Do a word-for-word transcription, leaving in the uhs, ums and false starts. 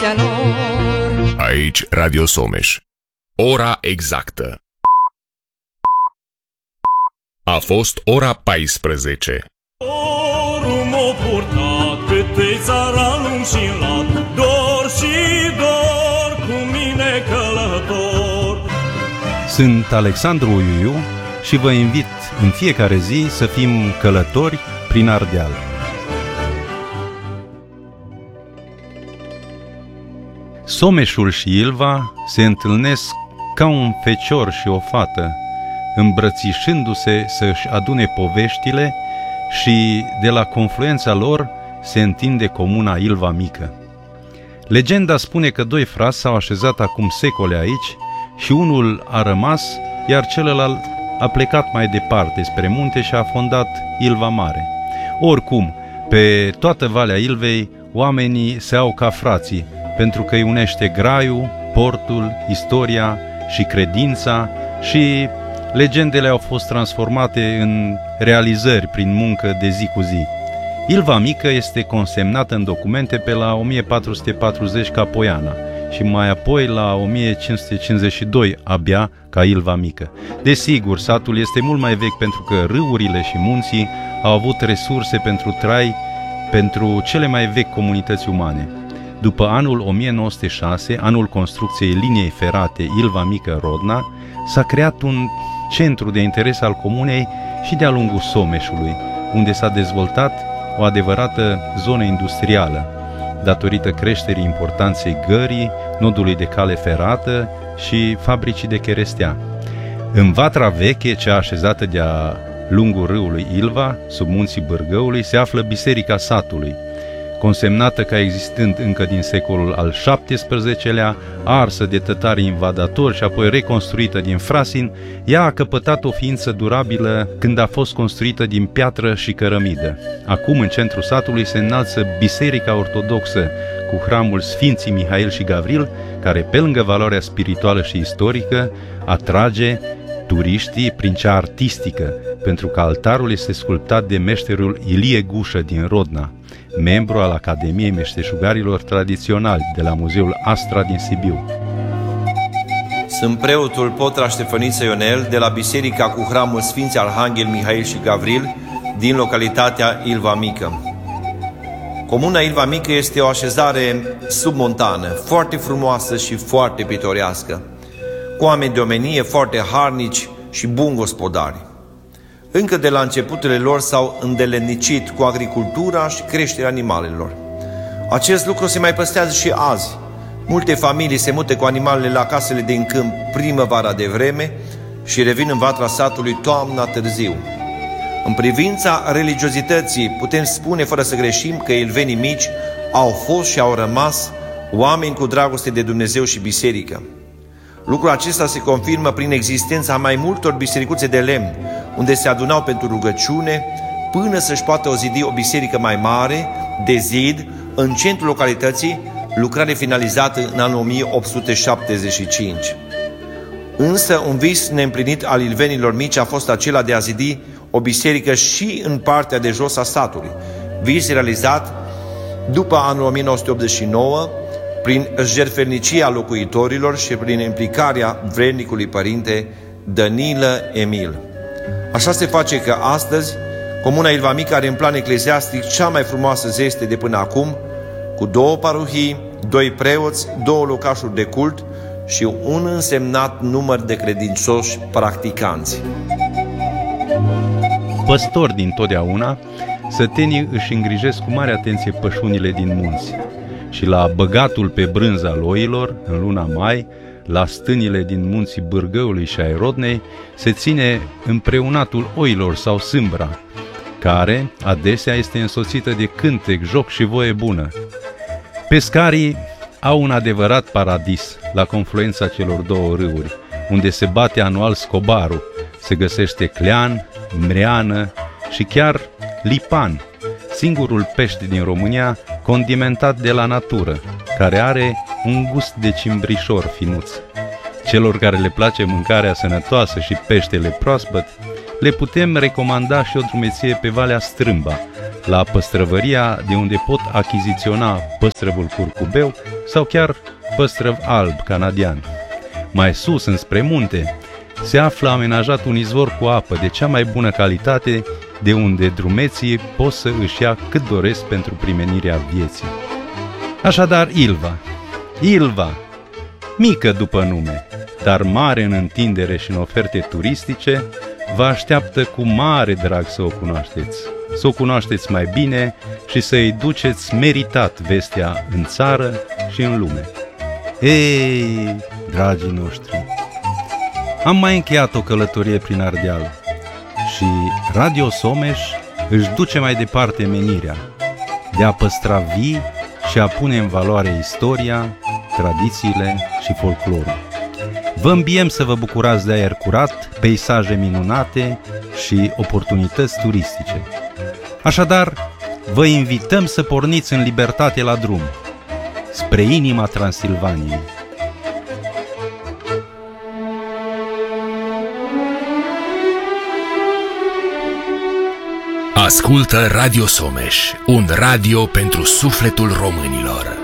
dragostea lor. Aici Radio Someș. Ora exactă a fost ora paisprezece. Dorul m-o purtat câte țara lung și lat, dor și dor cu mine călător. Sunt Alexandru Uiuiu și vă invit în fiecare zi să fim călători prin Ardeal. Someșul și Ilva se întâlnesc ca un fecior și o fată, îmbrățișându-se să își adune poveștile, și de la confluența lor se întinde comuna Ilva Mică. Legenda spune că doi frați s-au așezat acum secole aici și unul a rămas, iar celălalt a plecat mai departe spre munte și a fondat Ilva Mare. Oricum, pe toată Valea Ilvei oamenii se au ca frații, pentru că îi unește graiul, portul, istoria și credința, și legendele au fost transformate în realizări prin muncă de zi cu zi. Ilva Mică este consemnată în documente pe la o mie patru sute patruzeci ca Poiana și mai apoi la o mie cinci sute cincizeci și doi abia ca Ilva Mică. Desigur, satul este mult mai vechi pentru că râurile și munții au avut resurse pentru trai pentru cele mai vechi comunități umane. După anul o mie nouă sute șase, anul construcției liniei ferate Ilva Mică-Rodna, s-a creat un centru de interes al comunei și de-a lungul Someșului, unde s-a dezvoltat o adevărată zonă industrială, datorită creșterii importanței gării, nodului de cale ferată și fabricii de cherestea. În Vatra Veche, cea așezată de-a lungul râului Ilva, sub munții Bârgăului, se află Biserica satului, consemnată ca existând încă din secolul al șaptesprezecelea, arsă de tătarii invadatori și apoi reconstruită din frasin. Ea a căpătat o ființă durabilă când a fost construită din piatră și cărămidă. Acum, în centrul satului, se înalță Biserica Ortodoxă cu hramul Sfinții Mihail și Gavril, care, pe lângă valoarea spirituală și istorică, atrage turiștii prin cea artistică, pentru că altarul este sculptat de meșterul Ilie Gușă din Rodna, membru al Academiei Meșteșugarilor Tradiționali de la Muzeul Astra din Sibiu. Sunt preotul Potra Ștefăniță Ionel de la Biserica cu hramul Sfinții Arhanghel Mihail și Gavril din localitatea Ilva Mică. Comuna Ilva Mică este o așezare submontană, foarte frumoasă și foarte pitorească, cu oameni de omenie foarte harnici și buni gospodari. Încă de la începuturile lor s-au îndeletnicit cu agricultura și creșterea animalelor. Acest lucru se mai păstrează și azi. Multe familii se mută cu animalele la casele din câmp primăvara de vreme și revin în Vatra satului toamna târziu. În privința religiozității, putem spune fără să greșim că ilvenii mici au fost și au rămas oameni cu dragoste de Dumnezeu și biserică. Lucrul acesta se confirmă prin existența mai multor bisericuțe de lemn, unde se adunau pentru rugăciune, până să-și poată ozidi o biserică mai mare, de zid, în centrul localității, lucrare finalizată în anul o mie opt sute șaptezeci și cinci. Însă, un vis neîmplinit al ilvenilor mici a fost acela de a zidi o biserică și în partea de jos a satului, vis realizat după anul o mie nouă sute optzeci și nouă, prin jertfelnicia locuitorilor și prin implicarea vrednicului părinte Danilă Emil. Așa se face că astăzi comuna Ilva Mică are în plan ecleziastic cea mai frumoasă zeste de până acum, cu două parohii, doi preoți, două locașuri de cult și un însemnat număr de credincioși practicanți. Păstori din totdeauna, sătenii își îngrijesc cu mare atenție pășunile din munți. Și la băgatul pe brânza al oilor, în luna mai, la stânile din munții Bârgăului și ai Rodnei, se ține împreunatul oilor sau sâmbra, care adesea este însoțită de cântec, joc și voie bună. Pescarii au un adevărat paradis la confluența celor două râuri, unde se bate anual scobarul, se găsește clean, mreană și chiar lipan, singurul pește din România condimentat de la natură, care are un gust de cimbrișor finuț. Celor care le place mâncarea sănătoasă și peștele proaspăt, le putem recomanda și o drumeție pe Valea Strâmba, la păstrăvăria de unde pot achiziționa păstrăvul curcubeu sau chiar păstrăv alb canadian. Mai sus, înspre munte, se află amenajat un izvor cu apă de cea mai bună calitate, de unde drumeții pot să își ia cât doresc pentru primenirea vieții. Așadar, Ilva, Ilva, mică după nume, dar mare în întindere și în oferte turistice, vă așteaptă cu mare drag să o cunoașteți, să o cunoașteți mai bine și să-i duceți meritat vestea în țară și în lume. Ei, dragii noștri, am mai încheiat o călătorie prin Ardeal și Radio Someș își duce mai departe menirea de a păstra vii și a pune în valoare istoria, tradițiile și folclorul. Vă îmbiem să vă bucurați de aer curat, peisaje minunate și oportunități turistice. Așadar, vă invităm să porniți în libertate la drum, spre inima Transilvaniei. Ascultă Radio Someș, un radio pentru sufletul românilor.